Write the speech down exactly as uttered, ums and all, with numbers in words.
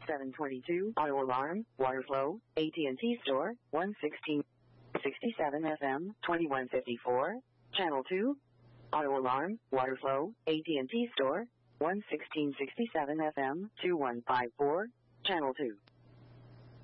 seven twenty-two, auto alarm, water flow, A T and T store, one sixteen sixty-seven F M, twenty-one fifty-four, channel two, auto alarm, water flow, A T and T store, one sixteen sixty-seven F M, twenty-one fifty-four, channel two.